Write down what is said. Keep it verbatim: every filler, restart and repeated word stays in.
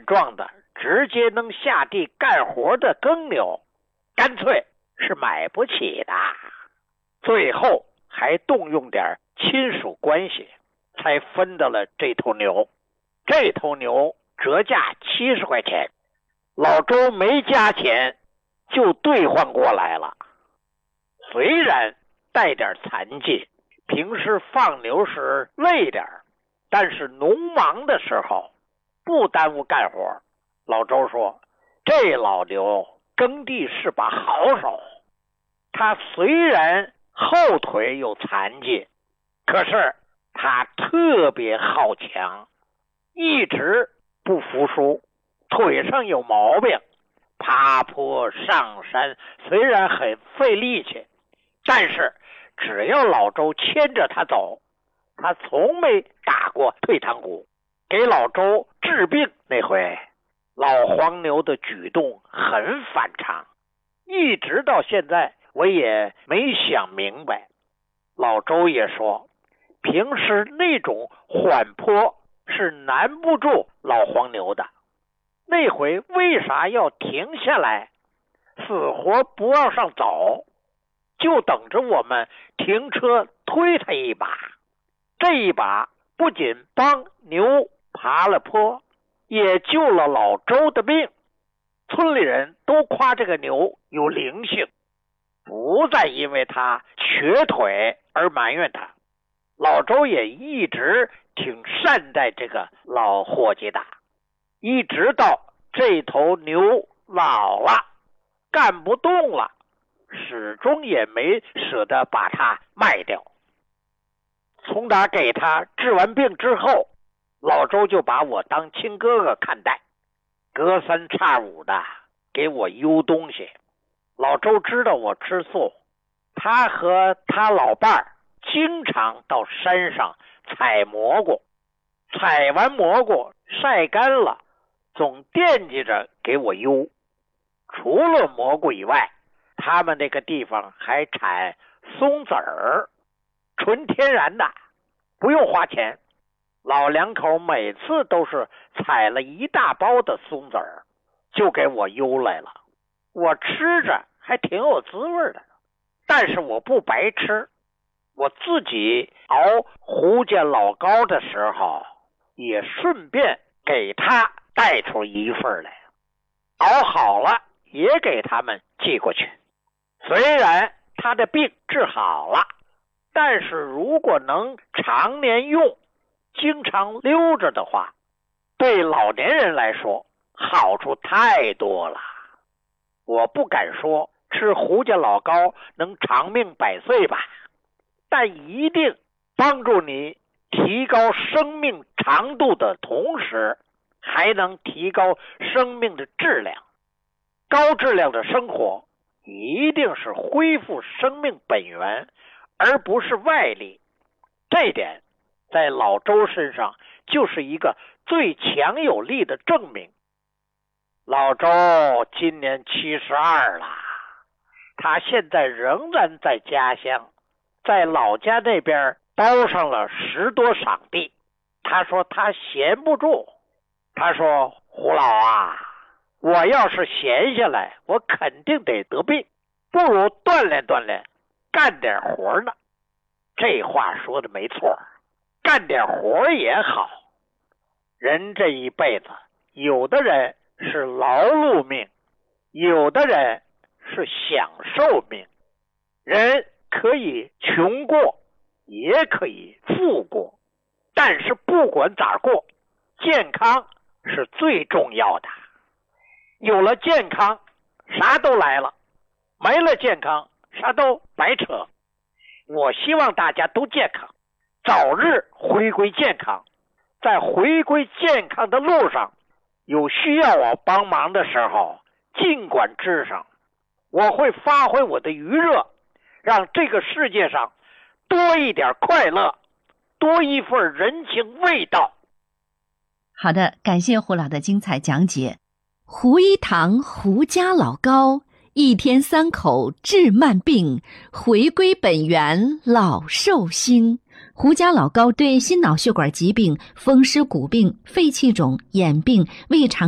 壮的直接能下地干活的耕牛，干脆是买不起的。最后还动用点亲属关系，才分得了这头牛。这头牛折价七十块钱，老周没加钱就兑换过来了。虽然带点残疾，平时放牛时累点，但是农忙的时候不耽误干活。老周说，这老牛耕地是把好手，他虽然后腿有残疾，可是他特别好强，一直不服输，腿上有毛病，爬坡上山虽然很费力气，但是只要老周牵着他走，他从没打过退堂鼓。给老周治病那回，老黄牛的举动很反常，一直到现在我也没想明白。老周也说，平时那种缓坡是难不住老黄牛的，那回为啥要停下来，死活不往上走，就等着我们停车推他一把。这一把不仅帮牛爬了坡，也救了老周的命。村里人都夸这个牛有灵性，不再因为他瘸腿而埋怨他。老周也一直挺善待这个老伙计的，一直到这头牛老了干不动了，始终也没舍得把它卖掉。从打给他治完病之后，老周就把我当亲哥哥看待，隔三差五的给我邮东西。老周知道我吃素，他和他老伴儿经常到山上采蘑菇，采完蘑菇晒干了，总惦记着给我邮。除了蘑菇以外，他们那个地方还产松子儿，纯天然的，不用花钱。老两口每次都是采了一大包的松子儿，就给我邮来了。我吃着还挺有滋味的，但是我不白吃，我自己熬胡家老糕的时候，也顺便给他带出一份来，熬好了也给他们寄过去。虽然他的病治好了，但是如果能常年用，经常溜着的话，对老年人来说好处太多了。我不敢说吃胡家老糕能长命百岁吧，但一定帮助你提高生命长度的同时，还能提高生命的质量。高质量的生活一定是恢复生命本源，而不是外力。这点在老周身上就是一个最强有力的证明。老周今年七十二了，他现在仍然在家乡，在老家那边包上了十多晌地。他说他闲不住，他说胡老啊，我要是闲下来，我肯定得得病，不如锻炼锻炼，干点活呢。这话说的没错，干点活也好。人这一辈子，有的人是劳碌命，有的人是享受命。人可以穷过，也可以富过，但是不管咋过，健康是最重要的。有了健康，啥都来了；没了健康，啥都白扯。我希望大家都健康，早日回归健康。在回归健康的路上，有需要我帮忙的时候，尽管吱声，我会发挥我的余热，让这个世界上多一点快乐，多一份人情味道。 好的，感谢胡老的精彩讲解。胡一堂胡家老糕，一天三口治慢病，回归本源老寿星。胡家老糕对心脑血管疾病、风湿骨病、肺气肿、眼病、胃肠